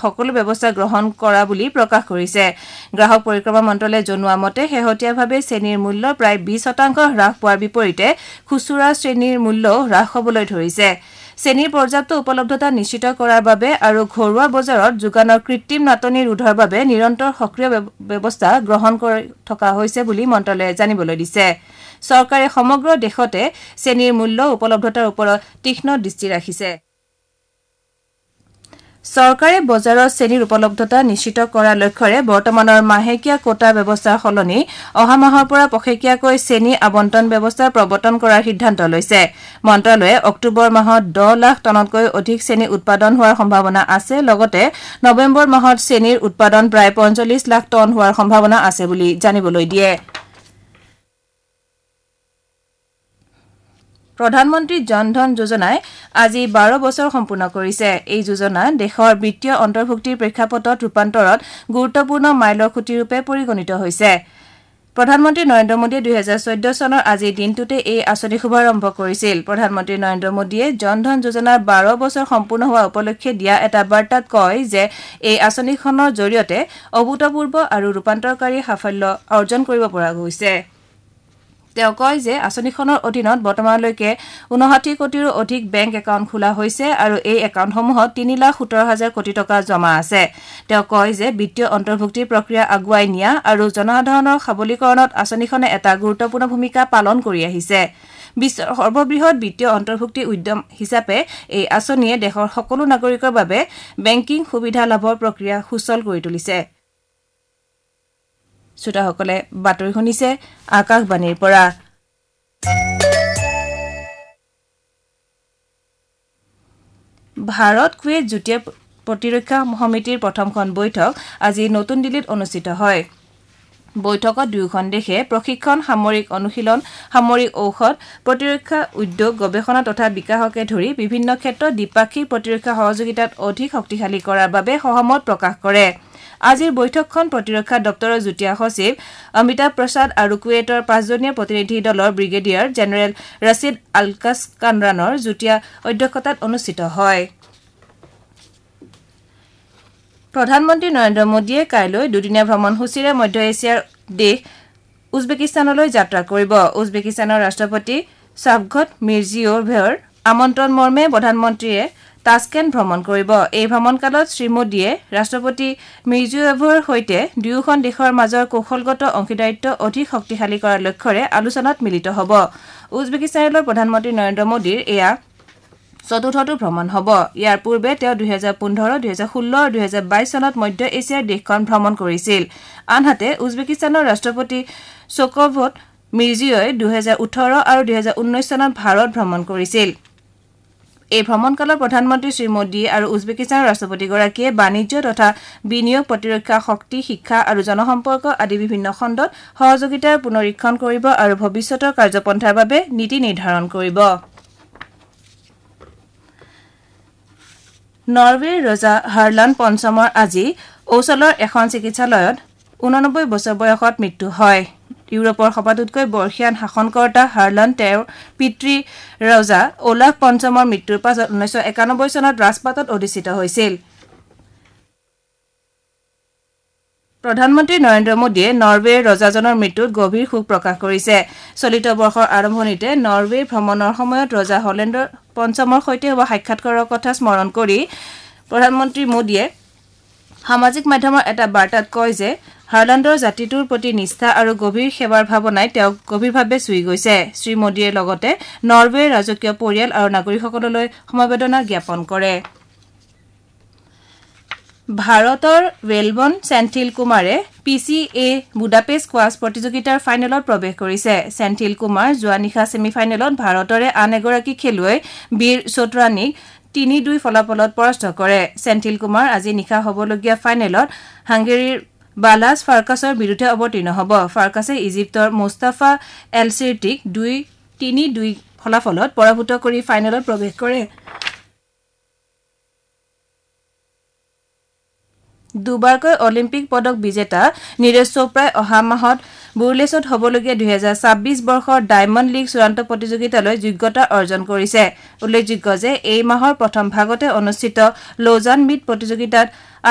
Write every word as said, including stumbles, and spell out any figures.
সকলো ব্যৱস্থা গ্ৰহণ কৰা বুলি প্ৰকাশ কৰিছে গ্ৰাহক পৰিক্ৰমা মন্ত্ৰালয়ে জনোৱা মতে শেহতীয়াভাৱে চেনিৰ মূল্য প্ৰায় বিশ শতাংশ হ্ৰাস পোৱাৰ বিপৰীতে খুচুৰা শ্ৰেণীৰ মূল্য হ্ৰাস হ'বলৈ ধৰিছে চেনিৰ পৰ্যাপ্ত উপলব্ধতা নিশ্চিত কৰাৰ বাবে আৰু ঘৰুৱা বজাৰত যোগানৰ কৃত্ৰিম নাটনি ৰোধৰ বাবে নিৰন্তৰ সক্ৰিয় ব্যৱস্থা গ্ৰহণ কৰি থকা হৈছে বুলি মন্ত্ৰালয়ে জানিবলৈ দিছে চৰকাৰে সমগ্ৰ দেশতে চেনিৰ মূল্য উপলব্ধতাৰ ওপৰত তীক্ষ্ণ দৃষ্টি ৰাখিছে চৰকাৰে বজাৰত চেনিৰ উপলব্ধতা নিশ্চিত কৰাৰ লক্ষ্যৰে বৰ্তমানৰ মাহেকীয়া কোটা ব্যৱস্থাৰ সলনি অহা মাহৰ পৰা পষেকীয়াকৈ চেনি আবণ্টন ব্যৱস্থা প্ৰৱৰ্তন কৰাৰ সিদ্ধান্ত লৈছে মন্ত্ৰালয়ে অক্টোবৰ মাহত দহ লাখ টনতকৈ অধিক চেনি উৎপাদন হোৱাৰ সম্ভাৱনা আছে লগতে নৱেম্বৰ মাহত চেনিৰ উৎপাদন প্ৰায় পঞ্চল্লিশ লাখ টন হোৱাৰ সম্ভাৱনা আছে বুলি জানিবলৈ দিয়ে প্ৰধানমন্ত্ৰী জন ধন যোজনাই আজি বাৰ বছৰ সম্পূৰ্ণ কৰিছে এই যোজনা দেশৰ বিত্তীয় অন্তৰ্ভুক্তিৰ প্ৰেক্ষাপটত ৰূপান্তৰত গুৰুত্বপূৰ্ণ মাইলৰ খুঁটিৰূপে পৰিগণিত হৈছে প্ৰধানমন্ত্ৰী নৰেন্দ্ৰ মোদীয়ে দুই হাজাৰ চৈধ্য চনৰ আজি দিনটোতে এই আঁচনি শুভাৰম্ভ কৰিছিল প্ৰধানমন্ত্ৰী নৰেন্দ্ৰ মোদীয়ে জন ধন যোজনাৰ বাৰ বছৰ সম্পূৰ্ণ হোৱা উপলক্ষে দিয়া এটা বাৰ্তাত কয় যে এই আঁচনিখনৰ জৰিয়তে অভূতপূৰ্ব আৰু ৰূপান্তৰকাৰী সাফল্য অৰ্জন কৰিব পৰা গৈছে তেওঁ কয় যে আঁচনিখনৰ অধীনত বৰ্তমানলৈকে ঊনষাঠি কোটিৰো অধিক বেংক একাউণ্ট খোলা হৈছে আৰু এই একাউণ্টসমূহত তিনি লাখ সোতৰ হাজাৰ কোটি টকা জমা আছে তেওঁ কয় যে বিত্তীয় অন্তৰ্ভুক্তিৰ প্ৰক্ৰিয়া আগুৱাই নিয়া আৰু জনসাধাৰণৰ সবলীকৰণত আঁচনিখনে এটা গুৰুত্বপূৰ্ণ ভূমিকা পালন কৰি আহিছে বিশ্বৰ সৰ্ববৃহৎ বিত্তীয় অন্তৰ্ভুক্তি উদ্যম হিচাপে এই আঁচনিয়ে দেশৰ সকলো নাগৰিকৰ বাবে বেংকিং সুবিধা লাভৰ প্ৰক্ৰিয়া সুচল কৰি তুলিছে শ্ৰোতাসকলে বাতৰি শুনিছে আকাশবাণীৰ পৰা ভাৰত কুৱেইট যুটীয়া প্ৰতিৰক্ষা সমিতিৰ প্ৰথমখন বৈঠক আজি নতুন দিল্লীত অনুষ্ঠিত হয় বৈঠকত দুয়োখন দেশে প্ৰশিক্ষণ সামৰিক অনুশীলন সামৰিক ঔষধ প্ৰতিৰক্ষা উদ্যোগ গৱেষণা তথা বিকাশকে ধৰি বিভিন্ন ক্ষেত্ৰত দ্বিপাক্ষিক প্ৰতিৰক্ষা সহযোগিতাত অধিক শক্তিশালী কৰাৰ বাবে সহমত প্ৰকাশ কৰে আজিৰ বৈঠকখন প্ৰতিৰক্ষা দপ্তৰৰ যুটীয়া সচিব অমিতাভ প্ৰসাদ আৰু কুৱেইটৰ পাঁচজনীয়া প্ৰতিনিধি দলৰ ব্ৰিগেডিয়াৰ জেনেৰেল ৰছিদ আলকাস্কানৰানৰ যুটীয়া অধ্যক্ষতাত অনুষ্ঠিত হয় প্ৰধানমন্ত্ৰী নৰেন্দ্ৰ মোদীয়ে কাইলৈ দুদিনীয়া ভ্ৰমণসূচীৰে মধ্য এছিয়াৰ দেশ উজবেকিস্তানলৈ যাত্ৰা কৰিব উজবেকিস্তানৰ ৰাষ্ট্ৰপতি শাভকত মিৰ্জিয়োয়েভৰ আমন্ত্ৰণ মৰ্মে প্ৰধানমন্ত্ৰীয়ে তাস্কেণ্ট ভ্ৰমণ কৰিব এই ভ্ৰমণকালত শ্ৰীমোদীয়ে ৰাষ্ট্ৰপতি মিৰ্জিয়োয়েভৰ সৈতে দুয়োখন দেশৰ মাজৰ কৌশলগত অংশীদাৰিত্ব অধিক শক্তিশালী কৰাৰ লক্ষ্যৰে আলোচনাত মিলিত হ'ব উজবেকিস্তানলৈ প্ৰধানমন্ত্ৰী নৰেন্দ্ৰ মোদীৰ এয়া চতুৰ্থটো ভ্ৰমণ হ'ব ইয়াৰ পূৰ্বে তেওঁ দুই হাজাৰ পোন্ধৰ দুই হাজাৰ ষোল্ল আৰু দুই হাজাৰ বাইশ চনত মধ্য এছিয়াৰ দেশখন ভ্ৰমণ কৰিছিল আনহাতে উজবেকিস্তানৰ ৰাষ্ট্ৰপতি শোকভত মিৰ্জিয়োয়ে দুই হাজাৰ ওঠৰ আৰু দুই হাজাৰ ঊনৈশ চনত ভাৰত ভ্ৰমণ কৰিছিল এই ভ্ৰমণকালত প্ৰধানমন্ত্ৰী শ্ৰী মোদী আৰু উজবেকিস্তানৰ ৰাষ্ট্ৰপতিগৰাকীয়ে বাণিজ্য তথা বিনিয়োগ প্ৰতিৰক্ষা শক্তি শিক্ষা আৰু জনসম্পৰ্ক আদি বিভিন্ন খণ্ডত সহযোগিতাৰ পুনৰীক্ষণ কৰিব আৰু ভৱিষ্যতৰ কাৰ্যপন্থাৰ বাবে নীতি নিৰ্ধাৰণ কৰিব নৰৱেৰ ৰজা হাৰ্লান পঞ্চমৰ আজি ওচলৰ এখন চিকিৎসালয়ত ঊননব্বৈ বছৰ বয়সত মৃত্যু হয় ইউৰোপৰ সবাতোতকৈ বৰ্ষীয়ান শাসনকৰ্তা হাৰ্লান তেওঁৰ পিতৃ ৰজা ওলাফ পঞ্চমৰ মৃত্যুৰ পাছত ঊনৈশ একানব্বৈ চনত ৰাজপাটত অধিষ্ঠিত হৈছিল প্ৰধানমন্ত্ৰী নৰেন্দ্ৰ মোদীয়ে নৰৱেৰ ৰজাজনৰ মৃত্যুত গভীৰ শোক প্ৰকাশ কৰিছে চলিত বৰ্ষৰ আৰম্ভণিতে নৰৱে ভ্ৰমণৰ সময়ত ৰজা হলেণ্ডৰ পঞ্চমৰ সৈতে হোৱা সাক্ষাৎকাৰৰ কথা স্মৰণ কৰি প্ৰধানমন্ত্ৰী মোদীয়ে সামাজিক মাধ্যমৰ এটা বাৰ্তাত কয় যে হাৰ্লাণ্ডৰ জাতিটোৰ প্ৰতি নিষ্ঠা আৰু গভীৰ সেৱাৰ ভাৱনাই তেওঁক গভীৰভাৱে চুই গৈছে শ্ৰী মোদীয়ে লগতে নৰৱেৰ ৰাজকীয় পৰিয়াল আৰু নাগৰিকসকললৈ সমবেদনা জ্ঞাপন কৰে ভাৰতৰ ৱেলবন চেন্থিল কুমাৰে পি চি এ বুদাপেষ্ট স্কোৱাছ প্ৰতিযোগিতাৰ ফাইনেলত প্ৰৱেশ কৰিছে চেন্থিল কুমাৰ যোৱা নিশা ছেমিফাইনেলত ভাৰতৰে আন এগৰাকী খেলুৱৈ বীৰ চোটৰানীক তিনি দুই ফলাফলত পৰাস্ত কৰে চেন্থিল কুমাৰ আজি নিশা হ'বলগীয়া ফাইনেলত হাংগেৰীৰ বালাজ ফাৰ্কাছৰ বিৰুদ্ধে অৱতীৰ্ণ হ'ব ফাৰ্কাছে ইজিপ্তৰ মুস্তাফা এলচিৰটিক দুই তিনি দুই ফলাফলত পৰাভূত কৰি ফাইনেলত প্ৰৱেশ কৰে দুবাৰকৈ অলিম্পিক পদক বিজেতা নীৰজ চোপ্ৰাই অহা মাহত বুৰলেছত হ'বলগীয়া দুই হাজাৰ ছাব্বিছ বৰ্ষৰ ডায়মণ্ড লীগ চূড়ান্ত প্ৰতিযোগিতালৈ যোগ্যতা অৰ্জন কৰিছে উল্লেখযোগ্য যে এই মাহৰ প্ৰথম ভাগতে অনুষ্ঠিত লৌজান মিট প্ৰতিযোগিতাত